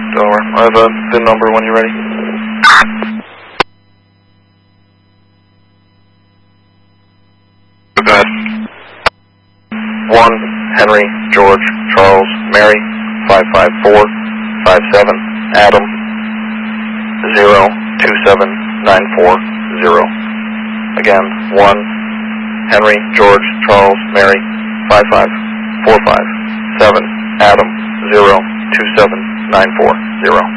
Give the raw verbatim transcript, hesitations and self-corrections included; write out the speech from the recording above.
Delaware. I have a VIN number when you're ready. Go ahead. one, Henry, George, Charles, Mary, five five four, five seven, Adam, zero, two seven, nine four, zero. Again, one, Henry, George, Charles, Mary, five five four five seven, Adam, zero, two seven, nine four, zero.